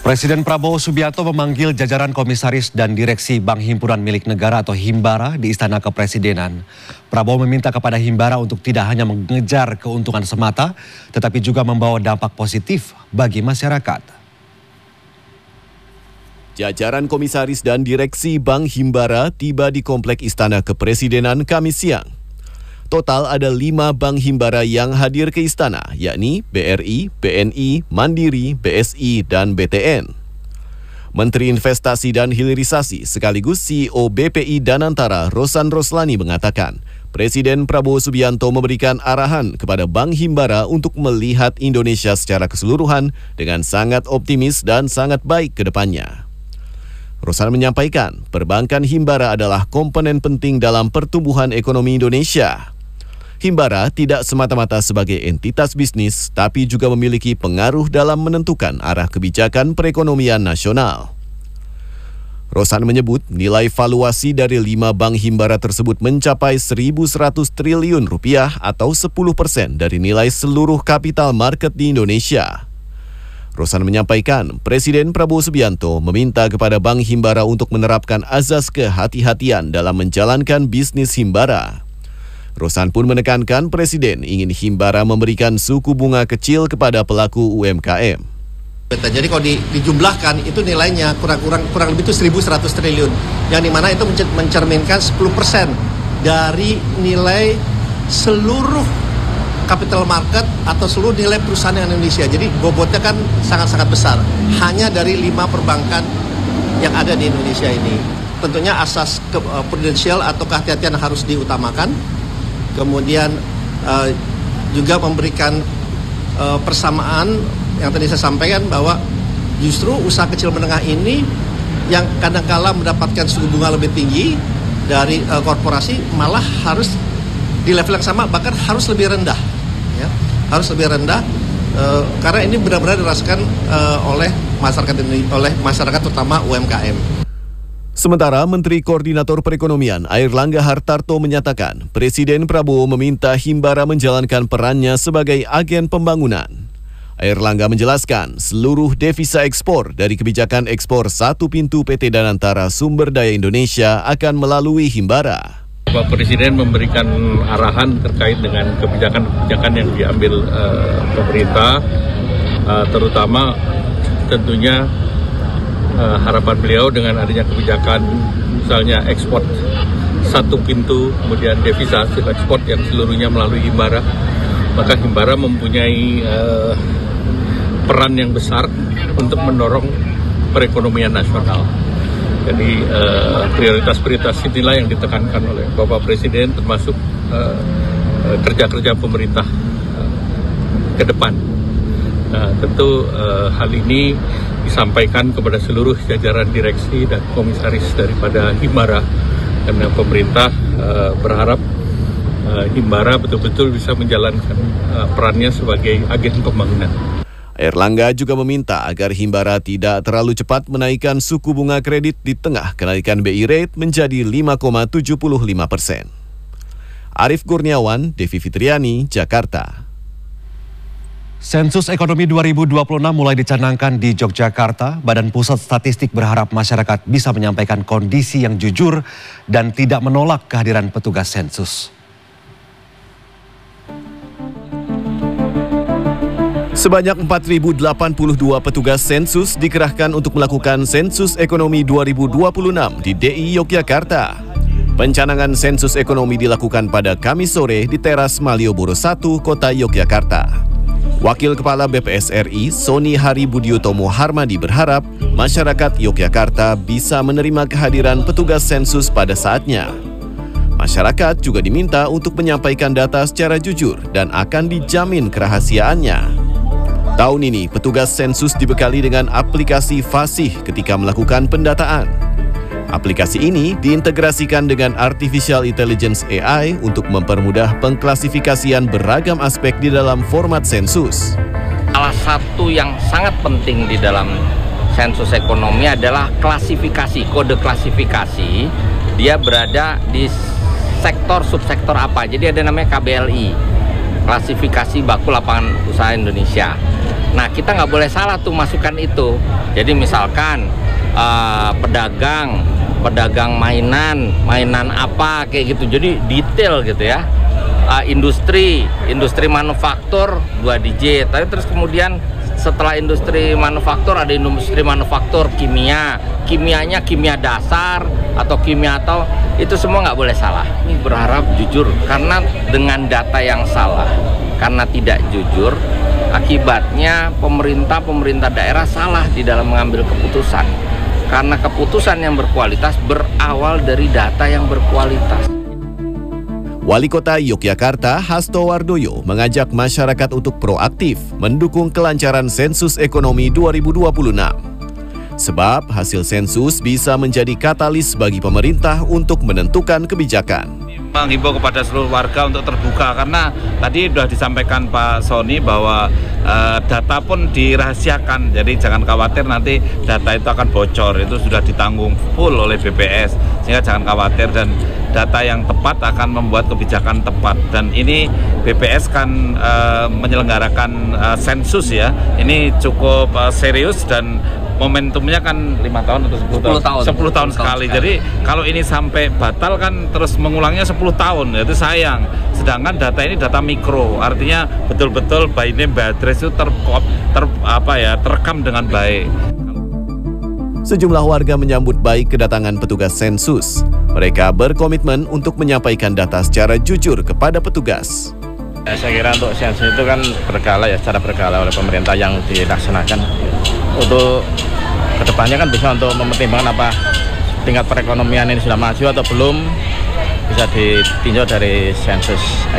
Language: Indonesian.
Presiden Prabowo Subianto memanggil jajaran komisaris dan direksi Bank Himpunan Milik Negara atau Himbara di Istana Kepresidenan. Prabowo meminta kepada Himbara untuk tidak hanya mengejar keuntungan semata, tetapi juga membawa dampak positif bagi masyarakat. Jajaran komisaris dan direksi Bank Himbara tiba di Komplek Istana Kepresidenan Kamis siang. Total ada 5 bank Himbara yang hadir ke istana, yakni BRI, BNI, Mandiri, BSI, dan BTN. Menteri Investasi dan Hilirisasi sekaligus CEO BPI Danantara Rosan Roslani mengatakan, Presiden Prabowo Subianto memberikan arahan kepada Bank Himbara untuk melihat Indonesia secara keseluruhan dengan sangat optimis dan sangat baik ke depannya. Rosan menyampaikan, perbankan Himbara adalah komponen penting dalam pertumbuhan ekonomi Indonesia. Himbara tidak semata-mata sebagai entitas bisnis, tapi juga memiliki pengaruh dalam menentukan arah kebijakan perekonomian nasional. Rosan menyebut nilai valuasi dari 5 bank Himbara tersebut mencapai 1.100 triliun rupiah atau 10% dari nilai seluruh kapital market di Indonesia. Rosan menyampaikan, Presiden Prabowo Subianto meminta kepada Bank Himbara untuk menerapkan azas kehati-hatian dalam menjalankan bisnis Himbara. Rosan pun menekankan Presiden ingin Himbara memberikan suku bunga kecil kepada pelaku UMKM. Jadi kalau dijumlahkan itu nilainya kurang lebih itu 1.100 triliun, yang dimana itu mencerminkan 10% dari nilai seluruh capital market atau seluruh nilai perusahaan Indonesia. Jadi bobotnya kan sangat-sangat besar, hanya dari 5 perbankan yang ada di Indonesia ini. Tentunya asas prudensial atau kehati-hatian harus diutamakan. Kemudian juga memberikan persamaan yang tadi saya sampaikan bahwa justru usaha kecil menengah ini yang kadang-kala mendapatkan suku bunga lebih tinggi dari korporasi malah harus di level yang sama, bahkan harus lebih rendah, ya, harus lebih rendah karena ini benar-benar dirasakan oleh masyarakat terutama UMKM. Sementara Menteri Koordinator Perekonomian Airlangga Hartarto menyatakan Presiden Prabowo meminta Himbara menjalankan perannya sebagai agen pembangunan. Airlangga menjelaskan seluruh devisa ekspor dari kebijakan ekspor satu pintu PT Danantara Sumber Daya Indonesia akan melalui Himbara. Bapak Presiden memberikan arahan terkait dengan kebijakan-kebijakan yang diambil pemerintah, terutama tentunya harapan beliau dengan adanya kebijakan misalnya ekspor satu pintu, kemudian devisa hasil ekspor yang seluruhnya melalui Himbara, maka Himbara mempunyai peran yang besar untuk mendorong perekonomian nasional. Jadi prioritas-prioritas inilah yang ditekankan oleh Bapak Presiden, termasuk kerja-kerja pemerintah ke depan. Nah, tentu hal ini disampaikan kepada seluruh jajaran direksi dan komisaris daripada Himbara, karena pemerintah berharap Himbara betul-betul bisa menjalankan perannya sebagai agen pembangunan. Airlangga juga meminta agar Himbara tidak terlalu cepat menaikkan suku bunga kredit di tengah kenaikan BI rate menjadi 5,75%. Arief Kurniawan, Devi Fitriani, Jakarta. Sensus Ekonomi 2026 mulai dicanangkan di Yogyakarta. Badan Pusat Statistik berharap masyarakat bisa menyampaikan kondisi yang jujur dan tidak menolak kehadiran petugas sensus. Sebanyak 4.082 petugas sensus dikerahkan untuk melakukan Sensus Ekonomi 2026 di DI Yogyakarta. Pencanangan sensus ekonomi dilakukan pada Kamis sore di teras Malioboro 1, Kota Yogyakarta. Wakil Kepala BPS RI, Soni Hari Budiotomo Harmadi berharap masyarakat Yogyakarta bisa menerima kehadiran petugas sensus pada saatnya. Masyarakat juga diminta untuk menyampaikan data secara jujur dan akan dijamin kerahasiaannya. Tahun ini, petugas sensus dibekali dengan aplikasi Fasih ketika melakukan pendataan. Aplikasi ini diintegrasikan dengan Artificial Intelligence AI untuk mempermudah pengklasifikasian beragam aspek di dalam format sensus. Salah satu yang sangat penting di dalam sensus ekonomi adalah klasifikasi, kode klasifikasi. Dia berada di sektor subsektor apa. Jadi ada namanya KBLI, klasifikasi baku lapangan usaha Indonesia. Nah, kita nggak boleh salah tuh masukkan itu. Jadi misalkan pedagang mainan apa kayak gitu. Jadi detail gitu ya. Industri manufaktur 2 digit. Tapi terus kemudian setelah industri manufaktur ada industri manufaktur kimianya kimia dasar atau itu semua nggak boleh salah. Ini berharap jujur, karena dengan data yang salah, karena tidak jujur, akibatnya pemerintah daerah salah di dalam mengambil keputusan. Karena keputusan yang berkualitas berawal dari data yang berkualitas. Wali Kota Yogyakarta Hasto Wardoyo mengajak masyarakat untuk proaktif mendukung kelancaran sensus ekonomi 2026. Sebab hasil sensus bisa menjadi katalis bagi pemerintah untuk menentukan kebijakan. Menghimbau kepada seluruh warga untuk terbuka, karena tadi sudah disampaikan Pak Sony bahwa data pun dirahasiakan, jadi jangan khawatir nanti data itu akan bocor, itu sudah ditanggung full oleh BPS, sehingga jangan khawatir, dan data yang tepat akan membuat kebijakan tepat. Dan ini BPS kan menyelenggarakan sensus ya, ini cukup serius dan momentumnya kan 5 tahun atau 10 tahun sekali. Jadi kalau ini sampai batal kan terus mengulangnya 10 tahun, itu sayang. Sedangkan data ini data mikro, artinya betul-betul by name by address itu terekam dengan baik. Sejumlah warga menyambut baik kedatangan petugas sensus. Mereka berkomitmen untuk menyampaikan data secara jujur kepada petugas. Saya kira untuk sensus itu kan berkala ya, secara berkala oleh pemerintah yang dilaksanakan. Untuk kedepannya kan bisa untuk mempertimbangkan apa tingkat perekonomian ini sudah maju atau belum, bisa ditinjau dari sensus.